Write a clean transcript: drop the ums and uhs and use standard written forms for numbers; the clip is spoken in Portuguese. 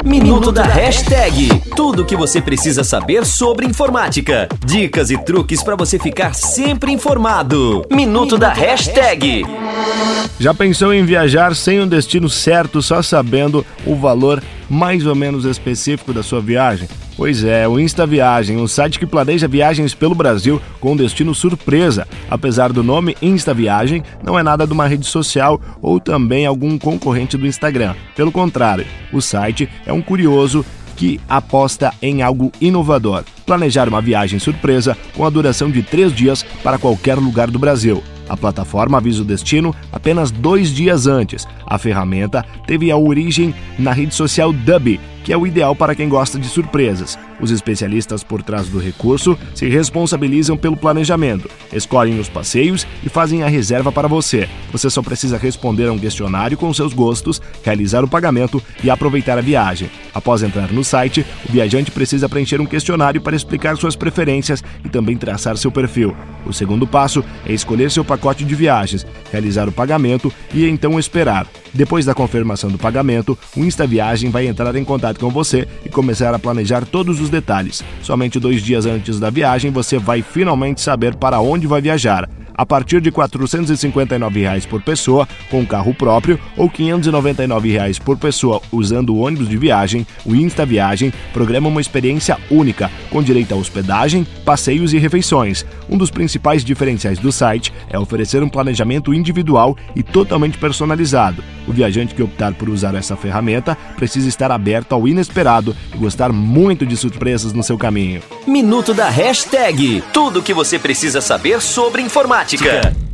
Minuto da Hashtag. Tudo o que você precisa saber sobre informática. Dicas e truques para você ficar sempre informado. Minuto da Hashtag. Já pensou em viajar sem um destino certo, só sabendo o valor mais ou menos específico da sua viagem? Pois é, o Insta Viagem, um site que planeja viagens pelo Brasil com destino surpresa. Apesar do nome Insta Viagem, não é nada de uma rede social ou também algum concorrente do Instagram. Pelo contrário, o site é um curioso que aposta em algo inovador. Planejar uma viagem surpresa com a duração de 3 dias para qualquer lugar do Brasil. A plataforma avisa o destino apenas 2 dias antes. A ferramenta teve a origem na rede social Dubi, que é o ideal para quem gosta de surpresas. Os especialistas por trás do recurso se responsabilizam pelo planejamento, escolhem os passeios e fazem a reserva para você. Você só precisa responder a um questionário com seus gostos, realizar o pagamento e aproveitar a viagem. Após entrar no site, o viajante precisa preencher um questionário para explicar suas preferências e também traçar seu perfil. O segundo passo é escolher seu pacote de viagens, realizar o pagamento e então esperar. Depois da confirmação do pagamento, o Insta Viagem vai entrar em contato com você e começar a planejar todos os detalhes. Somente 2 dias antes da viagem, você vai finalmente saber para onde vai viajar. A partir de R$ 459 por pessoa com carro próprio ou R$ 599 por pessoa usando o ônibus de viagem, o Insta Viagem programa uma experiência única, com direito a hospedagem, passeios e refeições. Um dos principais diferenciais do site é oferecer um planejamento individual e totalmente personalizado. O viajante que optar por usar essa ferramenta precisa estar aberto ao inesperado e gostar muito de surpresas no seu caminho. Minuto da Hashtag. Tudo o que você precisa saber sobre informática.